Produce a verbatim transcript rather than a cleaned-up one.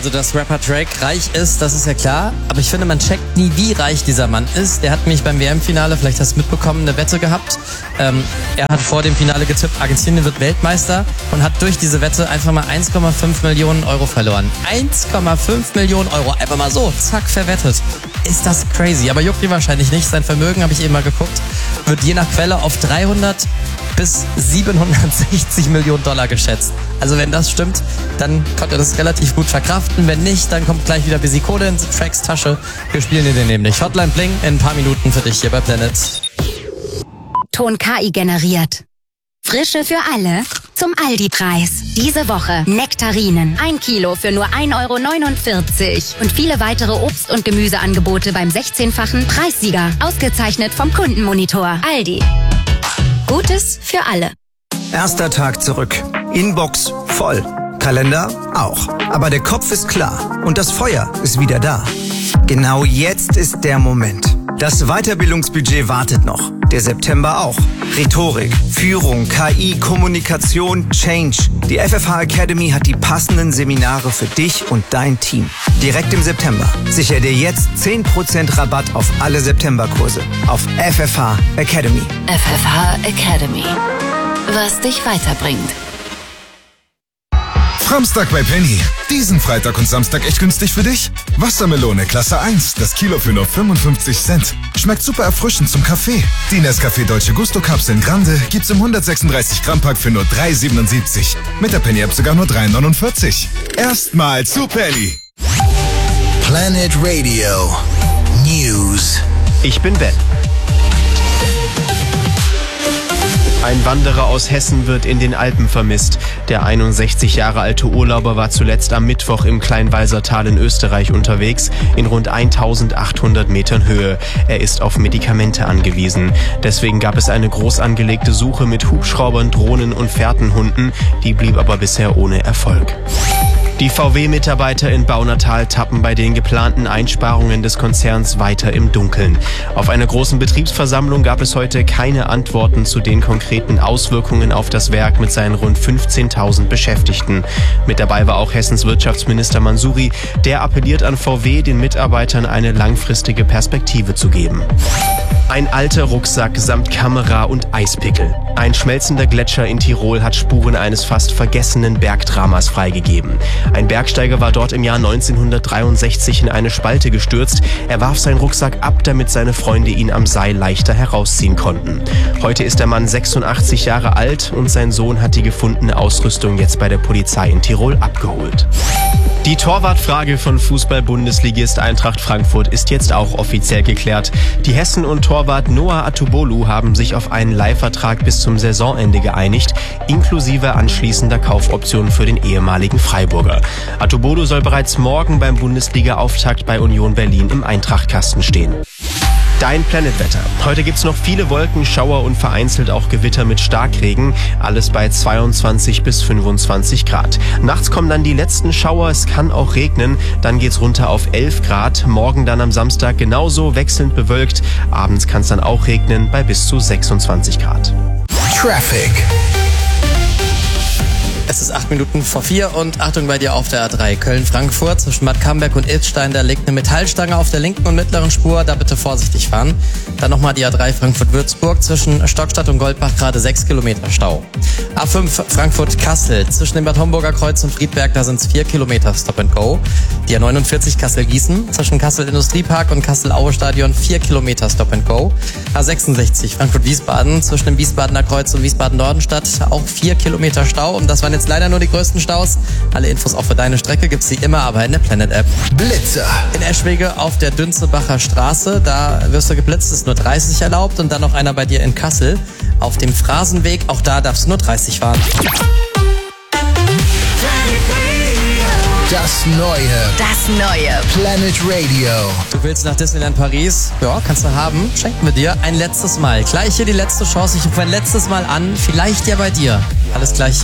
Also, dass Rapper Drake reich ist, das ist ja klar. Aber ich finde, man checkt nie, wie reich dieser Mann ist. Der hat nämlich beim W M-Finale, vielleicht hast du mitbekommen, eine Wette gehabt. Ähm, er hat vor dem Finale getippt, Argentinien wird Weltmeister und hat durch diese Wette einfach mal eins Komma fünf Millionen Euro verloren. eins Komma fünf Millionen Euro, einfach mal so, zack, verwettet. Ist das crazy. Aber juckt ihn wahrscheinlich nicht. Sein Vermögen, habe ich eben mal geguckt, wird je nach Quelle auf dreihundert bis siebenhundertsechzig Millionen Dollar geschätzt. Also wenn das stimmt, dann konnte er das relativ gut verkraften. Wenn nicht, dann kommt gleich wieder ein bisschen Kohle in Tracks Tasche. Wir spielen dir den nämlich. Hotline Bling in ein paar Minuten für dich hier bei Planet. Ton K I generiert. Frische für alle zum Aldi-Preis. Diese Woche Nektarinen. Ein Kilo für nur ein Euro neunundvierzig. Und viele weitere Obst- und Gemüseangebote beim sechzehnfachen Preissieger. Ausgezeichnet vom Kundenmonitor. Aldi. Gutes für alle. Erster Tag zurück. Inbox voll. Kalender auch. Aber der Kopf ist klar und das Feuer ist wieder da. Genau jetzt ist der Moment. Das Weiterbildungsbudget wartet noch. Der September auch. Rhetorik, Führung, K I, Kommunikation, Change. Die F F H Academy hat die passenden Seminare für dich und dein Team. Direkt im September. Sicher dir jetzt zehn Prozent Rabatt auf alle Septemberkurse. Auf F F H Academy. F F H Academy. Was dich weiterbringt. Samstag bei Penny. Diesen Freitag und Samstag echt günstig für dich? Wassermelone Klasse eins, das Kilo für nur fünfundfünfzig Cent. Schmeckt super erfrischend zum Kaffee. Die Nescafé Dolce Gusto Kapseln Grande gibt's im hundertsechsunddreißig Gramm Pack für nur drei siebenundsiebzig. Mit der Penny App sogar nur drei neunundvierzig. Erstmal zu Penny. Planet Radio News. Ich bin Ben. Ein Wanderer aus Hessen wird in den Alpen vermisst. Der einundsechzig Jahre alte Urlauber war zuletzt am Mittwoch im Kleinwalsertal in Österreich unterwegs, in rund eintausendachthundert Metern Höhe. Er ist auf Medikamente angewiesen. Deswegen gab es eine groß angelegte Suche mit Hubschraubern, Drohnen und Fährtenhunden. Die blieb aber bisher ohne Erfolg. Die V W-Mitarbeiter in Baunatal tappen bei den geplanten Einsparungen des Konzerns weiter im Dunkeln. Auf einer großen Betriebsversammlung gab es heute keine Antworten zu den konkreten Auswirkungen auf das Werk mit seinen rund fünfzehntausend Beschäftigten. Mit dabei war auch Hessens Wirtschaftsminister Mansouri. Der appelliert an V W, den Mitarbeitern eine langfristige Perspektive zu geben. Ein alter Rucksack samt Kamera und Eispickel. Ein schmelzender Gletscher in Tirol hat Spuren eines fast vergessenen Bergdramas freigegeben. Ein Bergsteiger war dort im Jahr neunzehnhundertdreiundsechzig in eine Spalte gestürzt. Er warf seinen Rucksack ab, damit seine Freunde ihn am Seil leichter herausziehen konnten. Heute ist der Mann sechsundachtzig Jahre alt und sein Sohn hat die gefundene Ausrüstung jetzt bei der Polizei in Tirol abgeholt. Die Torwartfrage von Fußball-Bundesligist Eintracht Frankfurt ist jetzt auch offiziell geklärt. Die Hessen und Torwart Noah Atubolu haben sich auf einen Leihvertrag bis zum Saisonende geeinigt, inklusive anschließender Kaufoptionen für den ehemaligen Freiburger. Atubolu soll bereits morgen beim Bundesliga-Auftakt bei Union Berlin im Eintrachtkasten stehen. Dein Planetwetter. Heute gibt's noch viele Wolken, Schauer und vereinzelt auch Gewitter mit Starkregen. Alles bei zweiundzwanzig bis fünfundzwanzig Grad. Nachts kommen dann die letzten Schauer, es kann auch regnen. Dann geht's runter auf elf Grad. Morgen dann am Samstag genauso wechselnd bewölkt. Abends kann's dann auch regnen bei bis zu sechsundzwanzig Grad. Traffic. Es ist acht Minuten vor vier und Achtung bei dir auf der A drei Köln-Frankfurt. Zwischen Bad Camberg und Ilzstein, da liegt eine Metallstange auf der linken und mittleren Spur. Da bitte vorsichtig fahren. Dann nochmal die A drei Frankfurt-Würzburg. Zwischen Stockstadt und Goldbach gerade sechs Kilometer Stau. A fünf Frankfurt-Kassel. Zwischen dem Bad Homburger Kreuz und Friedberg, da sind es vier Kilometer Stop and Go. Die A neunundvierzig Kassel-Gießen. Zwischen Kassel-Industriepark und Kassel-Aue-Stadion vier Kilometer Stop and Go. A sechsundsechzig Frankfurt-Wiesbaden. Zwischen dem Wiesbadener Kreuz und Wiesbaden-Nordenstadt auch vier Kilometer Stau. Und das waren jetzt leider nur die größten Staus. Alle Infos auch für deine Strecke gibt's wie immer aber in der Planet-App. Blitzer. In Eschwege auf der Dünzebacher Straße, da wirst du geblitzt, ist nur dreißig erlaubt. Und dann noch einer bei dir in Kassel auf dem Phrasenweg, auch da darfst du nur dreißig fahren. Das Neue. Das Neue. Planet Radio. Du willst nach Disneyland Paris? Ja, kannst du haben. Schenken wir dir ein letztes Mal. Gleich hier die letzte Chance. Ich rufe ein letztes Mal an. Vielleicht ja bei dir. Alles gleich hier.